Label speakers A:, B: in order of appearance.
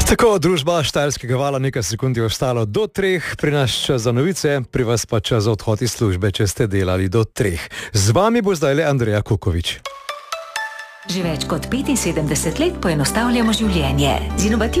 A: Tako, družba Štajerskega vala, nekaj sekund je ostalo do 3, pri nas čas za novice, pri vas pa čas za odhod iz službe, če ste delali do 3. Z vami bo zdaj le Andreja Kukovič.
B: Že več kot 75 let poenostavljamo življenje z inovativnimi